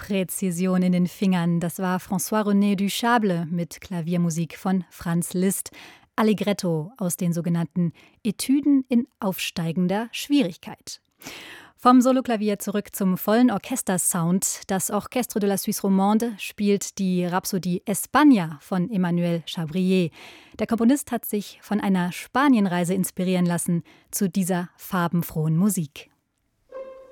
Präzision in den Fingern. Das war François-René Duchâble mit Klaviermusik von Franz Liszt. Allegretto aus den sogenannten Etüden in aufsteigender Schwierigkeit. Vom Soloklavier zurück zum vollen Orchestersound. Das Orchestre de la Suisse Romande spielt die Rhapsodie España von Emmanuel Chabrier. Der Komponist hat sich von einer Spanienreise inspirieren lassen zu dieser farbenfrohen Musik.